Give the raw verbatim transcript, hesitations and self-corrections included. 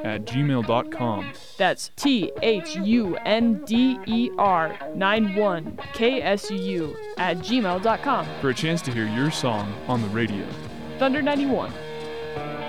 at gmail dot com. That's T H U N D E R ninety-one K S U U at gmail dot com. For a chance to hear your song on the radio. Thunder ninety-one.